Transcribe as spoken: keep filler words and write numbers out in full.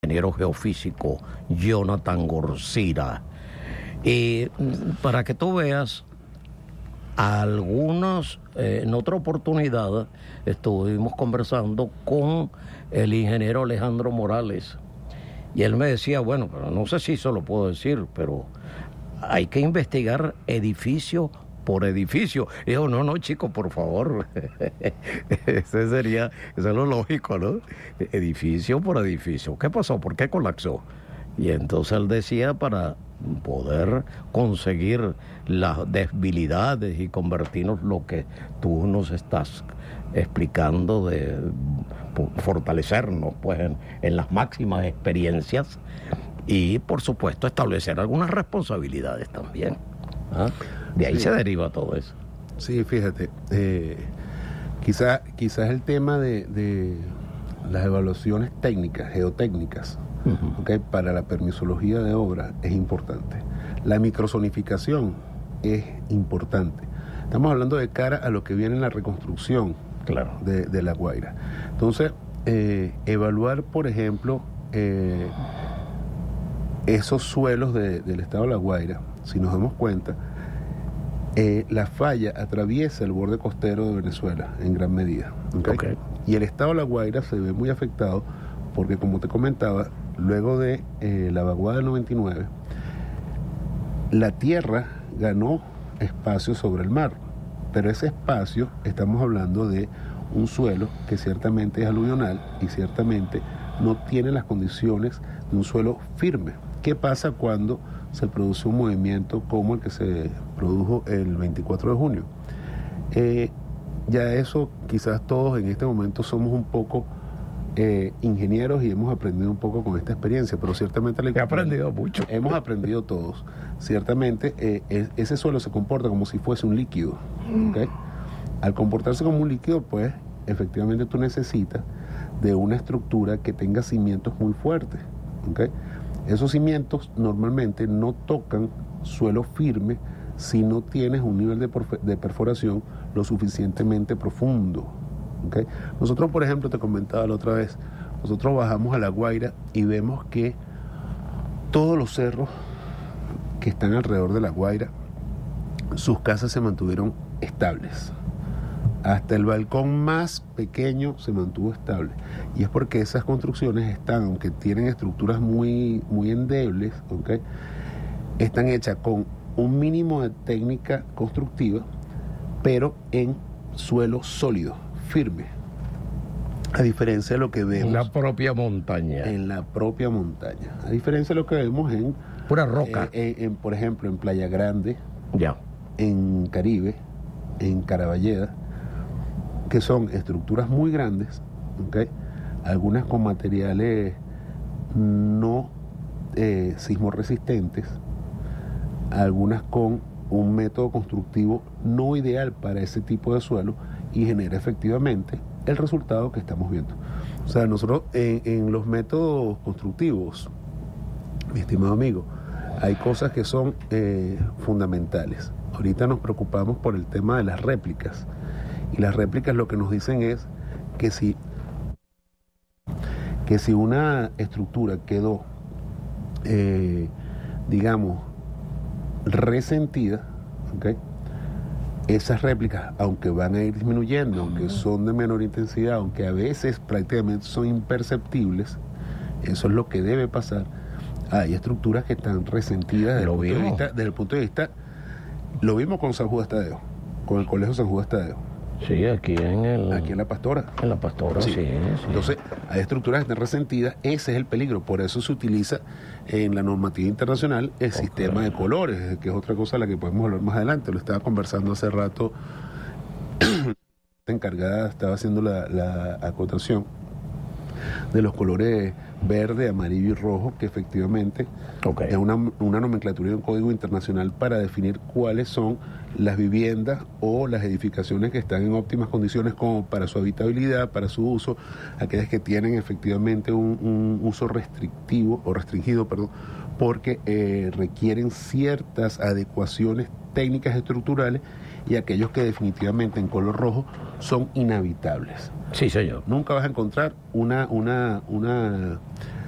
ingeniero geofísico Jonathan Gorcira. Y para que tú veas, algunos, eh, en otra oportunidad estuvimos conversando con el ingeniero Alejandro Morales y él me decía, bueno, pero no sé si eso lo puedo decir, pero hay que investigar edificio por edificio. Y yo, no, no, chico, por favor. Ese sería, eso es lo lógico, ¿no? Edificio por edificio. ¿Qué pasó? ¿Por qué colapsó? Y entonces él decía, para poder conseguir las debilidades y convertirnos lo que tú nos estás explicando, de fortalecernos pues en, en las máximas experiencias y por supuesto establecer algunas responsabilidades también. ¿Ah? De ahí sí se deriva todo eso. Sí, fíjate, eh, quizás quizás el tema de, de las evaluaciones técnicas, geotécnicas, uh-huh. okay, para la permisología de obra es importante. La microzonificación es importante. Estamos hablando de cara a lo que viene en la reconstrucción, claro, de, de La Guaira. Entonces, eh, evaluar, por ejemplo, eh, esos suelos de, del estado de La Guaira, si nos damos cuenta, eh, la falla atraviesa el borde costero de Venezuela en gran medida. ¿Okay? Okay. Y el estado de La Guaira se ve muy afectado porque, como te comentaba, luego de eh, la vaguada del noventa y nueve, la tierra ganó espacio sobre el mar, pero ese espacio, estamos hablando de un suelo que ciertamente es aluvional y ciertamente no tiene las condiciones de un suelo firme. ¿Qué pasa cuando se produce un movimiento como el que se produjo el veinticuatro de junio? Eh, ya eso, quizás todos en este momento somos un poco eh, ingenieros y hemos aprendido un poco con esta experiencia, pero ciertamente... He aprendido mucho. Hemos aprendido todos. Ciertamente eh, es, ese suelo se comporta como si fuese un líquido. ¿Okay? Al comportarse como un líquido, pues efectivamente tú necesitas de una estructura que tenga cimientos muy fuertes. ¿Okay? Esos cimientos normalmente no tocan suelo firme si no tienes un nivel de, de perforación lo suficientemente profundo. ¿Okay? Nosotros, por ejemplo, te comentaba la otra vez, nosotros bajamos a La Guaira y vemos que todos los cerros que están alrededor de La Guaira, sus casas se mantuvieron estables. Hasta el balcón más pequeño se mantuvo estable. Y es porque esas construcciones están, aunque tienen estructuras muy, muy endebles, ¿okay? Están hechas con un mínimo de técnica constructiva, pero en suelo sólido, firme. A diferencia de lo que vemos... En la propia montaña. En la propia montaña. A diferencia de lo que vemos en... Pura roca. Eh, en, en, por ejemplo, en Playa Grande, ya, en Caribe, en Caraballeda, que son estructuras muy grandes, ¿okay? Algunas con materiales no eh, sismorresistentes, algunas con un método constructivo no ideal para ese tipo de suelo y genera efectivamente el resultado que estamos viendo. O sea, nosotros en, en los métodos constructivos, mi estimado amigo, hay cosas que son eh, fundamentales. Ahorita nos preocupamos por el tema de las réplicas. Y las réplicas lo que nos dicen es que si, que si una estructura quedó, eh, digamos, resentida, ¿okay? Esas réplicas, aunque van a ir disminuyendo, aunque son de menor intensidad, aunque a veces prácticamente son imperceptibles, eso es lo que debe pasar. Hay estructuras que están resentidas desde, el punto, de vista, desde el punto de vista, lo vimos con San Judas Tadeo, con el Colegio San Judas Tadeo. Sí, aquí en el... Aquí en La Pastora. En La Pastora, sí. sí, sí. Entonces, hay estructuras que están resentidas, ese es el peligro. Por eso se utiliza en la normativa internacional el okay. sistema de colores, que es otra cosa de la que podemos hablar más adelante. Lo estaba conversando hace rato, la encargada estaba haciendo la, la acotación de los colores verde, amarillo y rojo, que efectivamente okay. es una, una nomenclatura y un código internacional para definir cuáles son las viviendas o las edificaciones que están en óptimas condiciones como para su habitabilidad, para su uso, aquellas que tienen efectivamente un, un uso restrictivo o restringido, perdón, porque eh, requieren ciertas adecuaciones técnicas estructurales y aquellos que definitivamente en color rojo son inhabitables. Sí, señor. Nunca vas a encontrar una, una, una